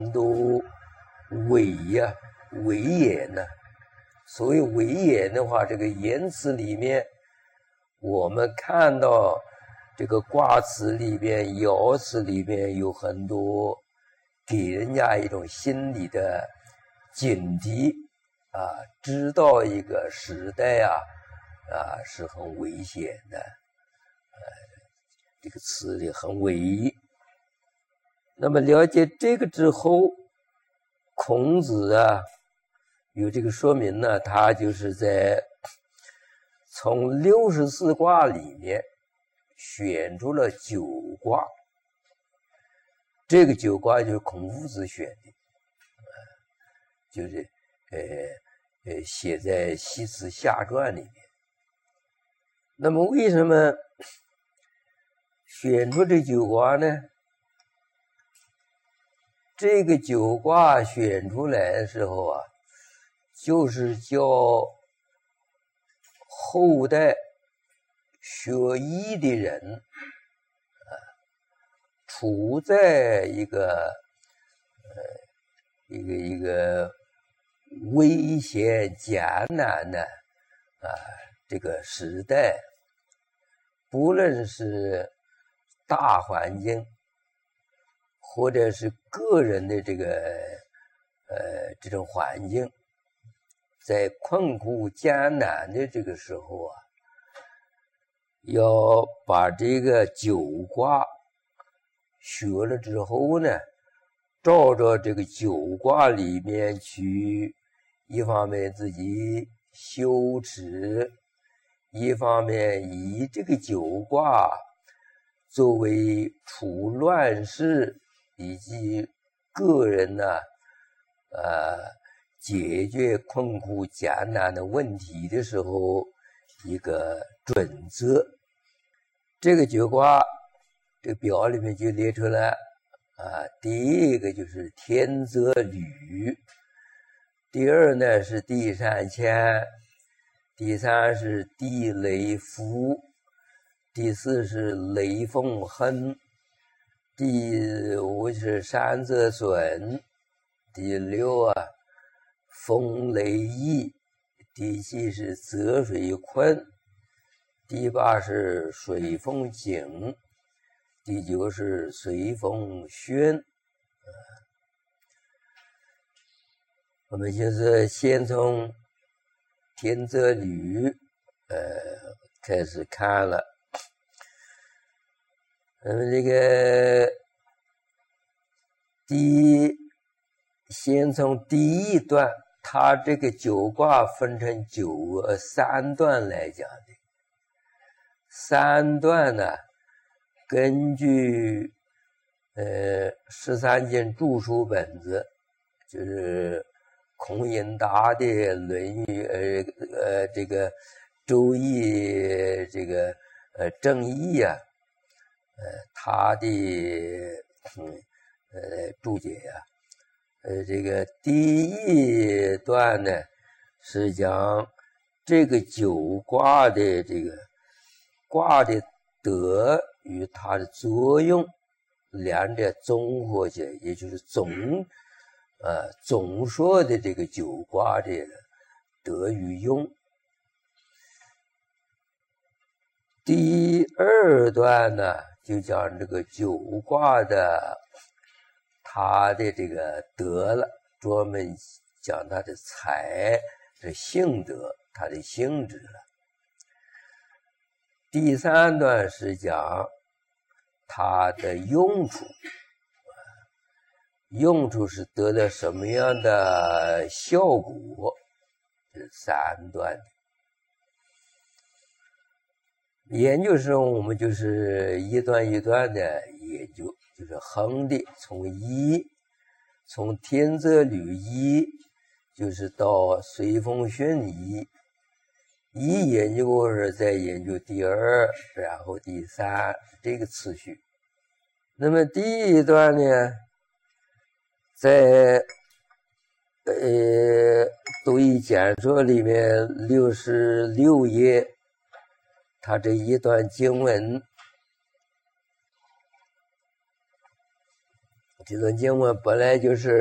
都伪呀、伪言呢。所谓伪言的话，这个言辞里面，我们看到这个卦辞里边、爻辞里边有很多给人家一种心理的警惕啊，知道一个时代是很危险的，这个词里很伪。那么了解这个之后，孔子有这个说明呢，他就是在从64卦里面选出了9卦，这个9卦就是孔夫子选的，就是写在《西辞下传》里面。那么为什么选出这9卦呢？这个9卦选出来的时候就是叫后代学医的人处在一个危险艰难的这个时代，不论是大环境或者是个人的这种环境，在困苦艰难的这个时候要把这个9卦学了之后呢，照着这个9卦里面去，一方面自己修持，一方面以这个9卦作为处乱世以及个人解决困苦艰难的问题的时候一个准则。这个9卦这个表里面就列出来第一个就是天泽履，第二呢是地山乾，第三是地雷夫，第四是雷风亨，第五是山泽损，第六风雷翼，第七是泽水坤，第八是水风景，第九是随风轩。我们就是先从天泽履开始看了。这个先从第一段，它这个9卦分成3段来讲的。3段呢，根据13经注疏本子，就是孔颖达的《论语》这个周易这个正义他的注解这个第一段呢是讲这个9卦的这个卦的德与它的作用两者综合起来，也就是总说的这个9卦的德与用。第二段呢就讲这个9卦的它的这个德了，专门讲它的才的性德，它的性质了。第三段是讲它的用处，用处是得到什么样的效果，这是3段的。研究时候我们就是一段一段的研究，就是横的从天泽履一就是到随风轩一研究过后再研究第2，然后第3，这个次序。那么第一段呢，在读易简说里面66页，他这一段经文这段经文本来就是